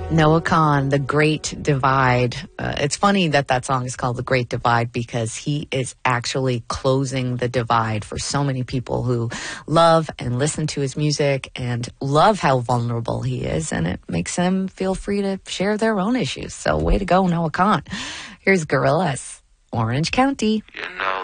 Noah Kahan, The Great Divide. It's funny that song is called The Great Divide because he is actually closing the divide for so many people who love and listen to his music and love how vulnerable he is, and it makes them feel free to share their own issues. So way to go, Noah Kahan. Here's Gorillaz, Orange County. You know